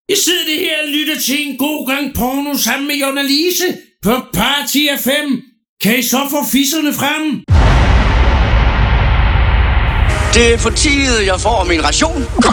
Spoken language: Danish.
I sidder her og lytter til en god gang porno sammen med Jonna Lise på Party FM. Kan I så få fisserne frem? Det er for tid, jeg får min ration.